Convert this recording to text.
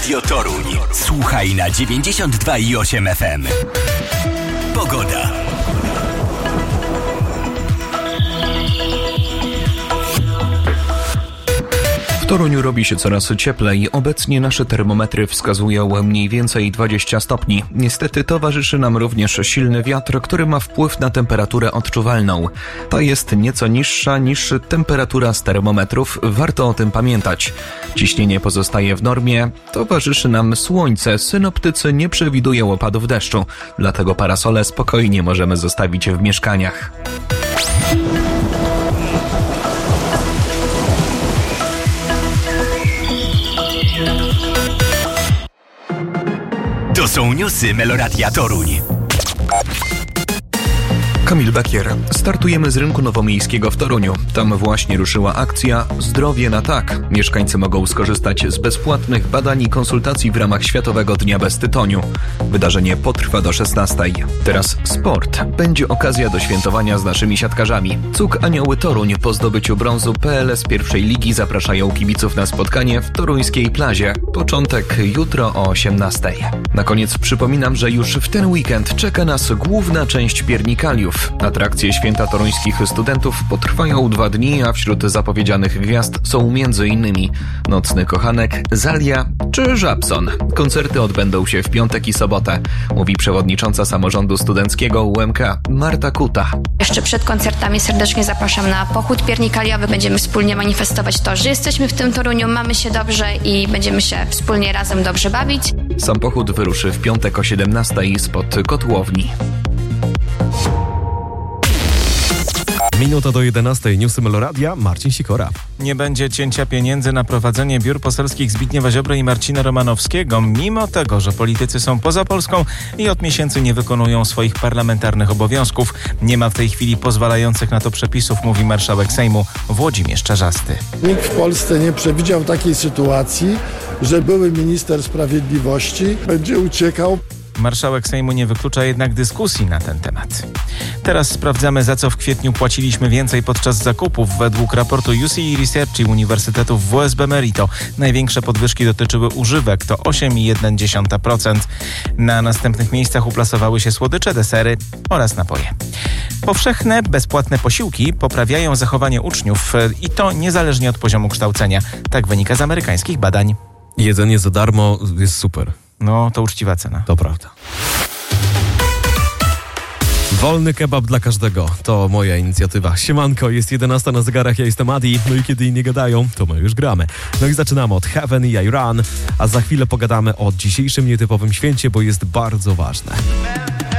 Radio Toruń. Słuchaj na 92,8 FM. Pogoda. W Toruniu robi się coraz cieplej. Obecnie nasze termometry wskazują mniej więcej 20 stopni. Niestety towarzyszy nam również silny wiatr, który ma wpływ na temperaturę odczuwalną. Ta jest nieco niższa niż temperatura z termometrów. Warto o tym pamiętać. Ciśnienie pozostaje w normie. Towarzyszy nam słońce. Synoptycy nie przewidują opadów deszczu. Dlatego parasole spokojnie możemy zostawić w mieszkaniach. To są newsy Meloradia Toruń. Kamil Bakier. Startujemy z rynku nowomiejskiego w Toruniu. Tam właśnie ruszyła akcja Zdrowie na tak. Mieszkańcy mogą skorzystać z bezpłatnych badań i konsultacji w ramach Światowego Dnia Bez Tytoniu. Wydarzenie potrwa do 16. Teraz sport. Będzie okazja do świętowania z naszymi siatkarzami. CUK Anioły Toruń po zdobyciu brązu PLS pierwszej ligi zapraszają kibiców na spotkanie w toruńskiej Plazie. Początek jutro o 18. Na koniec przypominam, że już w ten weekend czeka nas główna część piernikaliów. Atrakcje Święta Toruńskich Studentów potrwają 2 dni, a wśród zapowiedzianych gwiazd są m.in. Nocny Kochanek, Zalia czy Żabson. Koncerty odbędą się w piątek i sobotę, mówi przewodnicząca samorządu studenckiego UMK Marta Kuta. Jeszcze przed koncertami serdecznie zapraszam na pochód piernikaliowy. Będziemy wspólnie manifestować to, że jesteśmy w tym Toruniu, mamy się dobrze i będziemy się wspólnie razem dobrze bawić. Sam pochód wyruszy w piątek o 17 spod kotłowni. Minuta do 11. Newsy Meloradia. Marcin Sikora. Nie będzie cięcia pieniędzy na prowadzenie biur poselskich Zbigniewa Ziobry i Marcina Romanowskiego, mimo tego, że politycy są poza Polską i od miesięcy nie wykonują swoich parlamentarnych obowiązków. Nie ma w tej chwili pozwalających na to przepisów, mówi marszałek Sejmu Włodzimierz Czarzasty. Nikt w Polsce nie przewidział takiej sytuacji, że były minister sprawiedliwości będzie uciekał. Marszałek Sejmu nie wyklucza jednak dyskusji na ten temat. Teraz sprawdzamy, za co w kwietniu płaciliśmy więcej podczas zakupów. Według raportu UCI Research i Uniwersytetów WSB Merito największe podwyżki dotyczyły używek, to 8,1%. Na następnych miejscach uplasowały się słodycze, desery oraz napoje. Powszechne, bezpłatne posiłki poprawiają zachowanie uczniów i to niezależnie od poziomu kształcenia. Tak wynika z amerykańskich badań. Jedzenie za darmo jest super. No, to uczciwa cena. To prawda. Wolny kebab dla każdego. To moja inicjatywa. Siemanko, jest 11 na zegarach, ja jestem Adi. No i kiedy inni gadają, to my już gramy. No i zaczynamy od Heaven i I Run, a za chwilę pogadamy o dzisiejszym nietypowym święcie, bo jest bardzo ważne.